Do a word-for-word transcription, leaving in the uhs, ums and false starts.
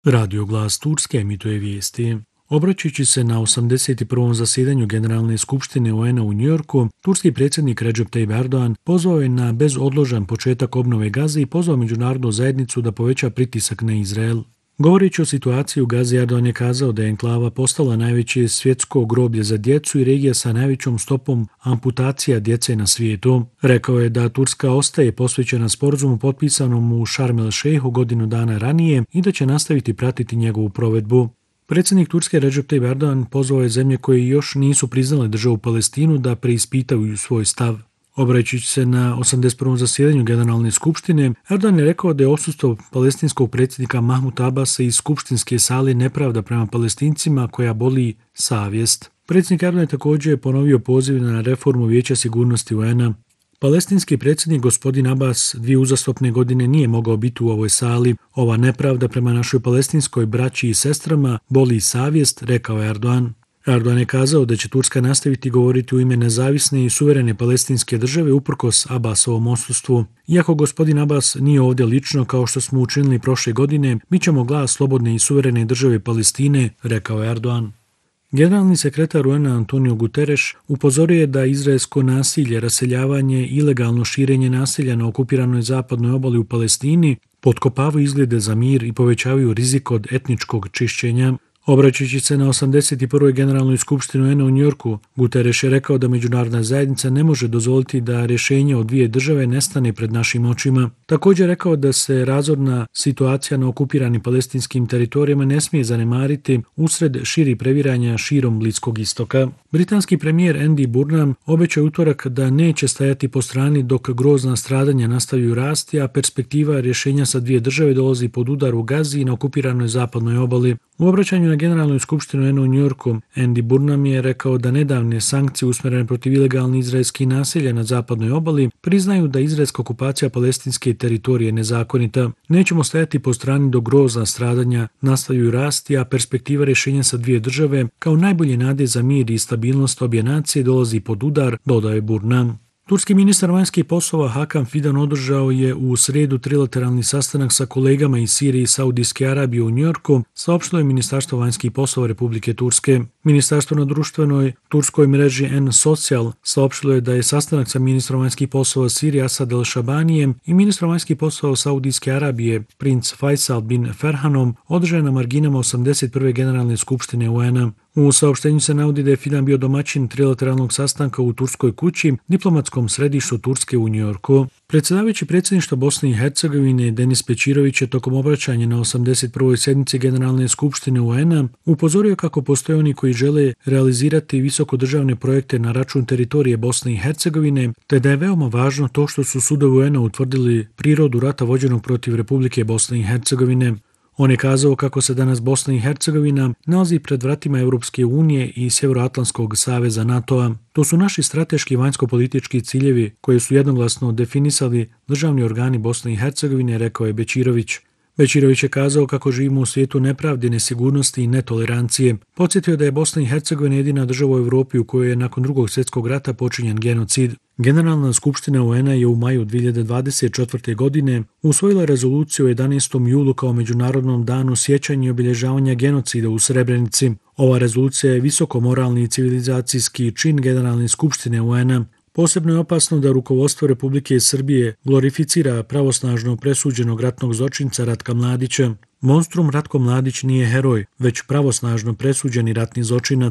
Radio Glas Turske emituje vijesti. Obraćajući se na osamdeset prvom zasjedanju Generalne skupštine U N-a u Njujorku, turski predsjednik Recep Tayyip Erdogan pozvao je na bezodložan početak obnove Gaze i pozvao međunarodnu zajednicu da poveća pritisak na Izrael. Govoreći o situaciji u Gazi, Erdogan je kazao da je enklava postala najveće svjetsko groblje za djecu i regija sa najvećom stopom amputacija djece na svijetu. Rekao je da Turska ostaje posvećena sporazumu potpisanom u Sharm el-Sheikhu godinu dana ranije i da će nastaviti pratiti njegovu provedbu. Predsjednik Turske Recep Tayyip Erdogan pozvao je zemlje koje još nisu priznale državu Palestinu da preispitaju svoj stav. Obraćajući se na osamdeset prvom zasjedanju Generalne skupštine, Erdogan je rekao da je odsustvo palestinskog predsjednika Mahmuda Abasa iz skupštinske sale nepravda prema Palestincima koja boli savjest. Predsjednik Erdogan je također ponovio poziv na reformu Vijeća sigurnosti U N-a. Palestinski predsjednik gospodin Abbas dvije uzastopne godine nije mogao biti u ovoj sali. Ova nepravda prema našoj palestinskoj braći i sestrama boli savjest, rekao je Erdogan. Erdogan je kazao da će Turska nastaviti govoriti u ime nezavisne i suverene palestinske države uprkos Abbasovom odsustvu. Iako gospodin Abbas nije ovdje lično kao što smo učinili prošle godine, mi ćemo glas slobodne i suverene države Palestine, rekao je Erdogan. Generalni sekretar U N-a Antonio Guterres upozorio je da izraelsko nasilje, raseljavanje i ilegalno širenje nasilja na okupiranoj zapadnoj obali u Palestini potkopavaju izglede za mir i povećavaju rizik od etničkog čišćenja. Obraćajući se na osamdeset prvoj Generalnoj skupštini U N-a u Njujorku, Guterres je rekao da međunarodna zajednica ne može dozvoliti da rješenje od dvije države nestane pred našim očima. Također rekao da se razorna situacija na okupiranim palestinskim teritorijama ne smije zanemariti usred širi previranja širom Bliskog istoka. Britanski premijer Andy Burnham obećao je utorak da neće stajati po strani dok grozna stradanja nastavljaju rasti, a perspektiva rješenja sa dvije države dolazi pod udar u Gazi i na okupiranoj zapadnoj obali. U obraćanju na Generalnoj skupštini U N-a u Njujorku, Andy Burnham je rekao da nedavne sankcije usmjerene protiv ilegalnih izraelskih naselja na zapadnoj obali priznaju da izraelska okupacija palestinske teritorije nezakonita. Nećemo stajati po strani dok grozna stradanja nastavljaju rasti, a perspektiva rješenja sa dvije države kao najbolje nade za mir i stabilnost obje nacije dolazi pod udar, dodao je Burnham. Turski ministar vanjskih poslova Hakan Fidan održao je u srijedu trilateralni sastanak sa kolegama iz Sirije i Saudijske Arabije u Njujorku, saopštilo je Ministarstvo vanjskih poslova Republike Turske. Ministarstvo na društvenoj turskoj mreži N-Social saopštilo je da je sastanak sa ministrom vanjskih poslova Sirije Asad el-Šabanijem i ministrom vanjskih poslova Saudijske Arabije princ Faisal bin Ferhanom održan na marginama osamdeset prve Generalne skupštine U N-a. U saopštenju se navodi da je Fidan bio domaćin trilateralnog sastanka u Turskoj kući, diplomatskom središtu Turske u Njujorku. Predsjedavajući predsjedništva Bosne i Hercegovine Denis Pećirović je tokom obraćanja na osamdeset prvoj sjednici Generalne skupštine U N-a upozorio kako postoje oni koji žele realizirati visokodržavne projekte na račun teritorije Bosne i Hercegovine, te da je veoma važno to što su sudovi U N-a utvrdili prirodu rata vođenog protiv Republike Bosne i Hercegovine. On je kazao kako se danas Bosna i Hercegovina nalazi pred vratima Europske unije i Sjeveroatlantskog saveza NATO-a. To su naši strateški vanjsko-politički ciljevi koje su jednoglasno definisali državni organi Bosne i Hercegovine, rekao je Bećirović. Bećirović je kazao kako živimo u svijetu nepravde, nesigurnosti i netolerancije. Podsjetio da je Bosna i Hercegovina jedina država u Europi u kojoj je nakon drugog svjetskog rata počinjen genocid. Generalna skupština U N-a je u maju dvije hiljade dvadeset četvrte. godine usvojila rezoluciju o jedanaestom julu kao Međunarodnom danu sjećanja i obilježavanja genocida u Srebrenici. Ova rezolucija je visoko moralni i civilizacijski čin Generalne skupštine U N-a. Posebno je opasno da rukovodstvo Republike Srbije glorificira pravosnažno presuđenog ratnog zločinca Ratka Mladića. Monstrum Ratko Mladić nije heroj, već pravosnažno presuđeni ratni zločinac,